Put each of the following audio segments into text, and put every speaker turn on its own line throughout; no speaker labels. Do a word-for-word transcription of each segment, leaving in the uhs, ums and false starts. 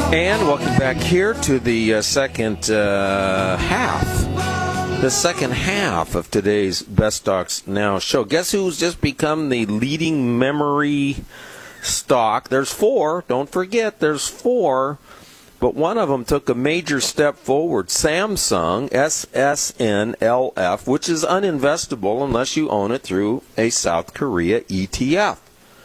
And welcome back here to the uh, second uh, half, the second half of today's Best Stocks Now show. Guess who's just become the leading memory stock? There's four. Don't forget, there's four. But one of them took a major step forward. Samsung, S S N L F, which is uninvestable unless you own it through a South Korea E T F.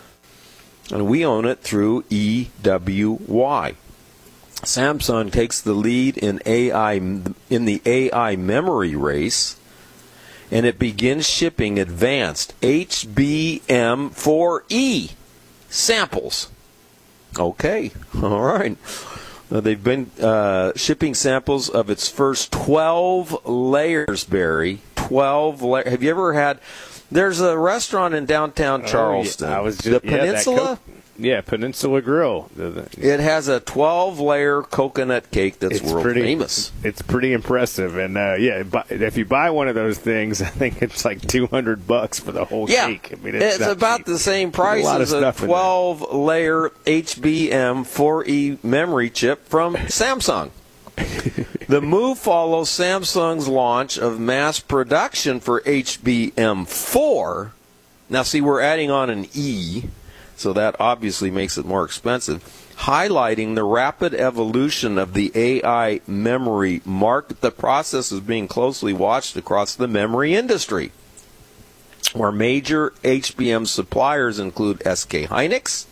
And we own it through E W Y. Samsung takes the lead in A I in the A I memory race, and it begins shipping advanced H B M four E samples. Okay, all right. Now, they've been uh, shipping samples of its first twelve layers, Barry. twelve layers. Have you ever had... There's a restaurant in downtown Charleston.
Oh, yeah. I was just,
the
yeah,
Peninsula?
Yeah, Peninsula Grill.
It has a twelve-layer coconut cake that's
it's
world
pretty,
famous.
It's pretty impressive, and uh, yeah, if you buy one of those things, I think it's like two hundred bucks for the whole
yeah,
cake. I mean,
it's,
it's
about
cheap.
the same price
a
as a twelve-layer H B M four E memory chip from Samsung. The move follows Samsung's launch of mass production for H B M four. Now, see, we're adding on an E. So that obviously makes it more expensive, highlighting the rapid evolution of the A I memory market. The process is being closely watched across the memory industry, where major H B M suppliers include S K Hynix,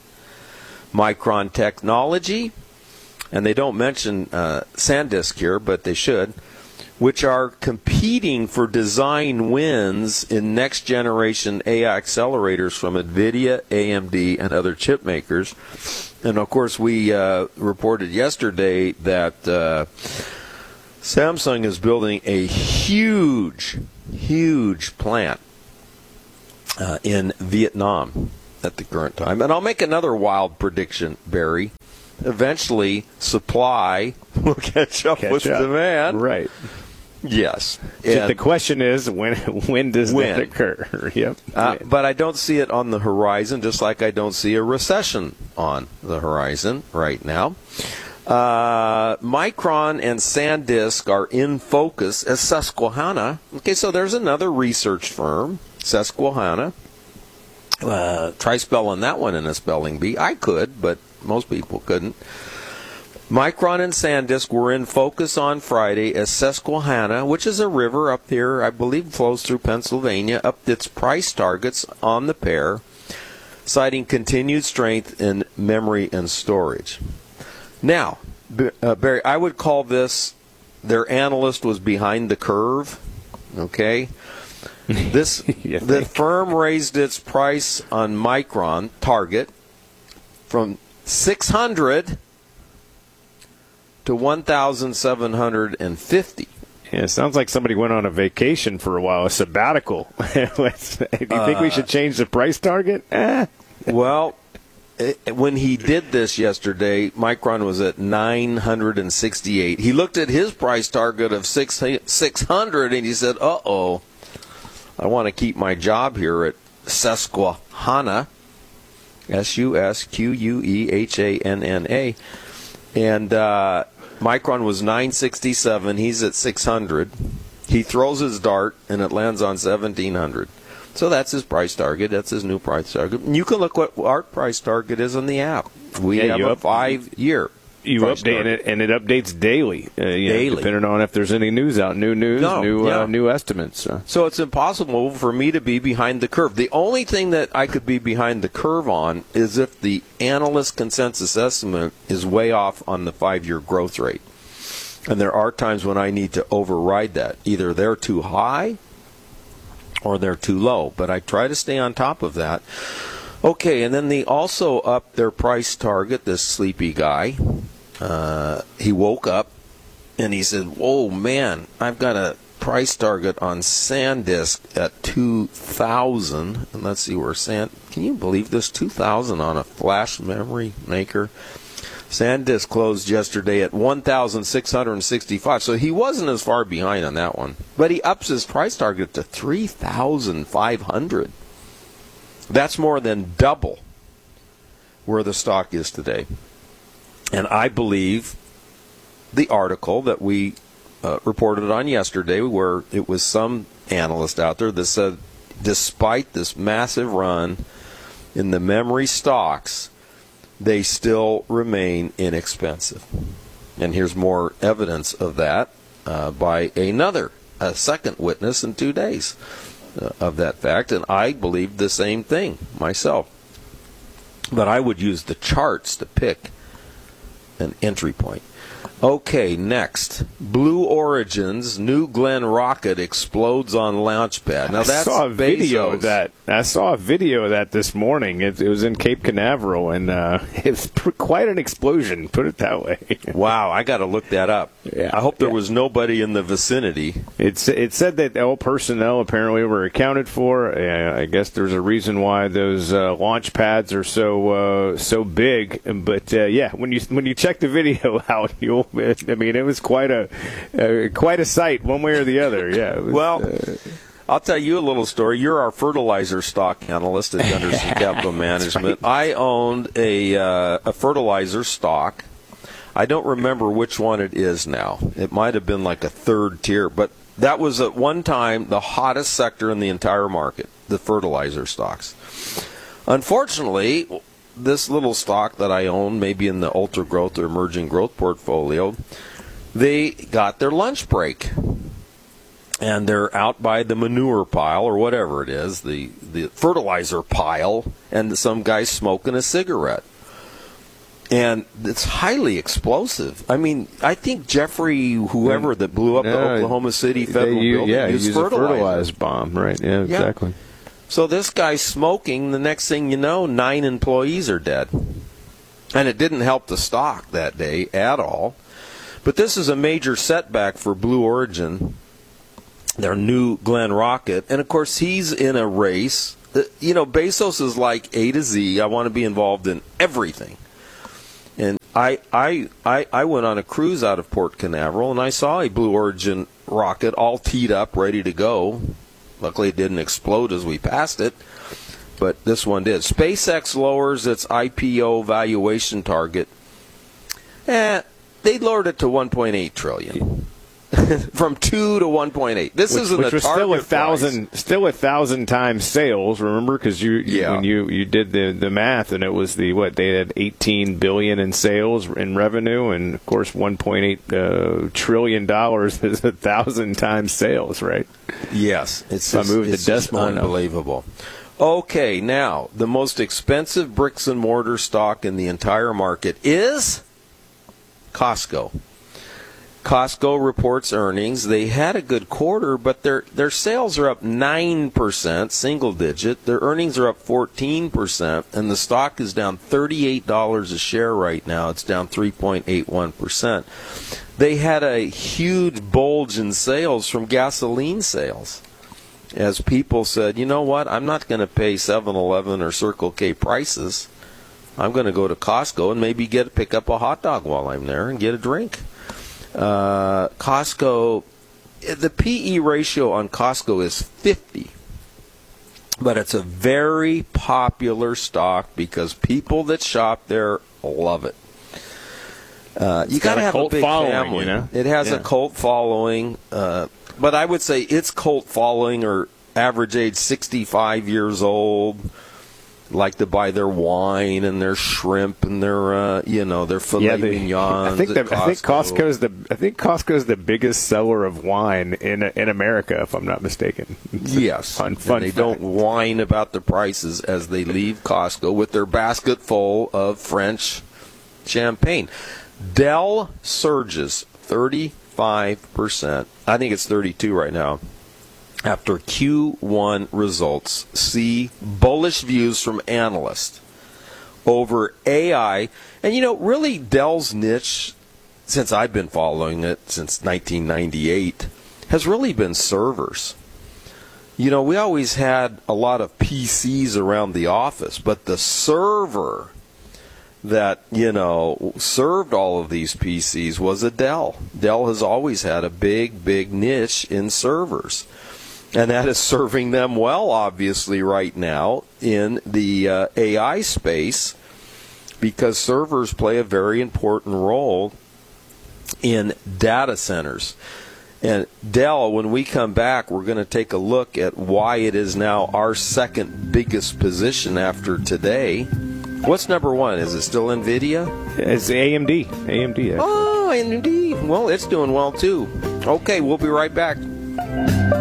Micron Technology, and they don't mention uh, SanDisk here, but they should, which are competing for design wins in next-generation A I accelerators from NVIDIA, A M D, and other chip makers. And, of course, we uh, reported yesterday that uh, Samsung is building a huge, huge plant uh, in Vietnam at the current time. And I'll make another wild prediction, Barry. Eventually, supply will catch up
catch
with
up.
demand.
Right.
Yes.
And the question is, when when does
when?
that occur? Yep.
Uh, but I don't see it on the horizon, just like I don't see a recession on the horizon right now. Uh, Micron and SanDisk are in focus as Susquehanna. Okay, so there's another research firm, Susquehanna. Uh, try spelling that one in a spelling bee. I could, but most people couldn't. Micron and SanDisk were in focus on Friday as Susquehanna, which is a river up here, I believe flows through Pennsylvania, upped its price targets on the pair, citing continued strength in memory and storage. Now, uh, Barry, I would call this, their analyst was behind the curve, okay? This The firm raised its price on Micron target from six hundred to one thousand seven hundred fifty.
Yeah, it sounds like somebody went on a vacation for a while, a sabbatical. Do you think uh, we should change the price target? Eh.
Well, it, when he did this yesterday, Micron was at nine hundred sixty-eight. He looked at his price target of six hundred and he said, uh-oh, I want to keep my job here at Susquehanna, S U S Q U E H A N N A. And uh, Micron was nine sixty-seven. He's at six hundred. He throws his dart, and it lands on seventeen hundred. So that's his price target. That's his new price target. And you can look what our price target is on the app. We
yeah,
have a five-year
You update it, and it updates daily. Uh,
daily.
Know, depending on if there's any news out, new news,
no,
new
yeah.
uh, new estimates. So.
so it's impossible for me to be behind the curve. The only thing that I could be behind the curve on is if the analyst consensus estimate is way off on the five-year growth rate. And there are times when I need to override that. Either they're too high or they're too low. But I try to stay on top of that. Okay, and then they also upped their price target, this sleepy guy. Uh, he woke up and he said, whoa, man, I've got a price target on SanDisk at two thousand. And let's see where Sand... Can you believe this? two thousand on a flash memory maker. SanDisk closed yesterday at one thousand six hundred sixty-five. So he wasn't as far behind on that one. But he ups his price target to three thousand five hundred. That's more than double where the stock is today. And I believe the article that we uh, reported on yesterday, where it was some analyst out there that said, despite this massive run in the memory stocks, they still remain inexpensive. And here's more evidence of that uh, by another, a second witness in two days uh, of that fact. And I believe the same thing myself. But I would use the charts to pick an entry point. Okay, next. Blue Origin's New Glenn rocket explodes on Launchpad. Now, that's
I saw a video
Bezos.
of that. I saw a video of that this morning. It, it was in Cape Canaveral, and uh, it's pr- quite an explosion, put it that way.
Wow, I got to look that up.
Yeah,
I hope there
yeah.
was nobody in the vicinity.
It's it said that all personnel apparently were accounted for. Uh, I guess there's a reason why those uh, launch pads are so uh, so big. But uh, yeah, when you when you check the video out, you'll. I mean, it was quite a uh, quite a sight, one way or the other. Yeah. It was,
Well.
Uh,
I'll tell you a little story. You're our fertilizer stock analyst at Gunderson Capital Management.
right.
I owned a uh, a fertilizer stock. I don't remember which one it is now. It might have been like a third tier, but that was at one time the hottest sector in the entire market, the fertilizer stocks. Unfortunately, this little stock that I own, maybe in the ultra growth or emerging growth portfolio, they got their lunch break. And they're out by the manure pile or whatever it is, the, the fertilizer pile, and some guy's smoking a cigarette. And it's highly explosive. I mean, I think Jeffrey, whoever that blew up
no,
the Oklahoma City Federal
you,
Building,
yeah,
used
use
fertilizer.
a fertilized bomb, right? Yeah,
Yeah.
exactly.
So this guy's smoking. The next thing you know, nine employees are dead. And it didn't help the stock that day at all. But this is a major setback for Blue Origin, their New Glenn rocket. And, of course, he's in a race. You know, Bezos is like A to Z. I want to be involved in everything. And I, I, I, I went on a cruise out of Port Canaveral, and I saw a Blue Origin rocket all teed up, ready to go. Luckily, it didn't explode as we passed it, but this one did. SpaceX lowers its I P O valuation target. Eh, they lowered it to one point eight trillion dollars. From two to one point eight. This
which,
isn't
which
a
was
target
still a thousand,
price.
still a thousand times sales. Remember, because you, you
Yeah.
when you, you did the, the math, and it was the what they had eighteen billion in sales in revenue, and of course one point eight uh, trillion dollars is a thousand times sales, right?
Yes, it's
So I
just,
moved the
it's just
decimal enough.
unbelievable. Okay, now the most expensive bricks and mortar stock in the entire market is Costco. Costco reports earnings. They had a good quarter, but their their sales are up nine percent, single digit. Their earnings are up fourteen percent, and the stock is down thirty-eight dollars a share right now. It's down three point eight one percent. They had a huge bulge in sales from gasoline sales, as people said, you know what, I'm not going to pay seven eleven or Circle K prices. I'm going to go to Costco and maybe get pick up a hot dog while I'm there and get a drink. Uh, Costco, the P E ratio on Costco is fifty, but it's a very popular stock because people that shop there love it. Uh, you got to have a big family.
You know?
It has
yeah.
a cult following, uh, but I would say its cult following are average age sixty-five years old. Like to buy their wine and their shrimp and their, uh, you know, their filet
Yeah, they,
mignons.
I think, the,
at
I think
Costco.
Costco's the I think Costco's the biggest seller of wine in in America, if I'm not mistaken. It's
Yes,
fun,
and
fun
they
fact.
don't whine about the prices as they leave Costco with their basket full of French champagne. Dell surges thirty-five percent. I think it's thirty-two right now. After Q one results, see bullish views from analysts over A I. And, you know, really Dell's niche, since I've been following it since nineteen ninety-eight, has really been servers. You know, we always had a lot of P Cs around the office, but the server that, you know, served all of these P Cs was a Dell. Dell has always had a big, big niche in servers. And that is serving them well, obviously, right now in the uh, A I space. because servers play a very important role in data centers. And Dell, when we come back, we're going to take a look at why it is now our second biggest position after today. What's number one? Is it still NVIDIA?
It's A M D. A M D. Actually.
Oh, A M D. Well, it's doing well, too. Okay, we'll be right back.